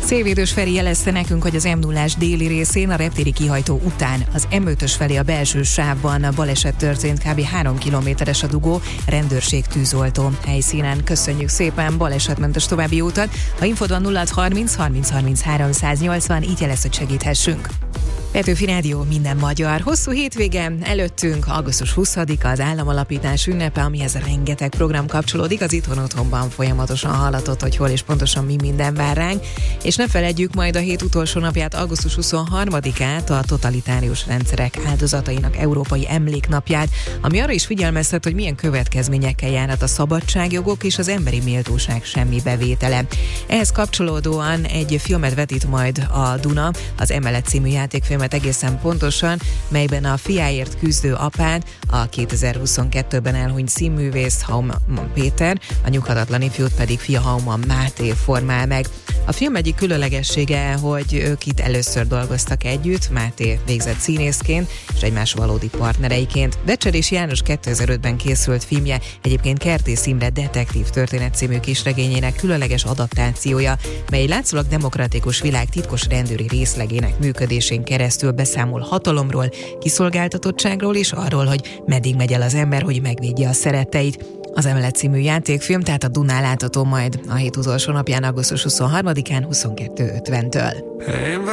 Szélvédős Feri jelezte nekünk, hogy az M0-ás déli részén a reptéri kihajtó után az M5-ös felé a belső sávban baleset történt, kb. 3 kilométeres a dugó, rendőrség, tűzoltó helyszínen. Köszönjük szépen, balesetmentes további utat. Ha infód van 0630 30 33 180, így jelez, hogy segíthessünk. Petőfi Rádió, minden magyar. Hosszú hétvége előttünk, augusztus 20-a az államalapítás ünnepe, amihez rengeteg program kapcsolódik. Az Itthon Otthonban folyamatosan hallatott, hogy hol és pontosan mi minden vár ránk. És ne feledjük majd a hét utolsó napját, augusztus 23-át, a totalitárius rendszerek áldozatainak Európai Emléknapját, ami arra is figyelmeztet, hogy milyen következményekkel járhat a szabadságjogok és az emberi méltóság semmibevétele. Ehhez kapcsolódóan egy filmet vetít majd a Duna, az Emelet című játékfilmet egészen pontosan, melyben a fiáért küzdő apát, a 2022-ben elhunyt színművész Hauman Péter, a nyughatatlan ifjút pedig fia Hauman Máté formál meg. A film egyik különlegessége, hogy ők itt először dolgoztak együtt, Máté végzett színészként és egymás valódi partnereiként. Becserés János 2005-ben készült filmje egyébként Kertész Imre Detektív történet című kisregényének különleges adaptációja, mely látszólag demokratikus világ titkos rendőri részlegének működésén keresztül beszámol hatalomról, kiszolgáltatottságról és arról, hogy meddig megy el az ember, hogy megvédje a szeretteit. Az Emelet című játékfilm tehát a Dunán látható majd a hét utolsó napján, augusztus 23-án 22:50-től.